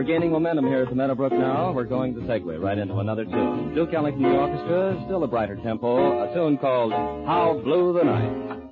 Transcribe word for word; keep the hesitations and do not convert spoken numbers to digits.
we're gaining momentum here at the Meadowbrook now. We're going to segue right into another tune. Duke Ellington the Orchestra, still a brighter tempo, a tune called How Blue the Night.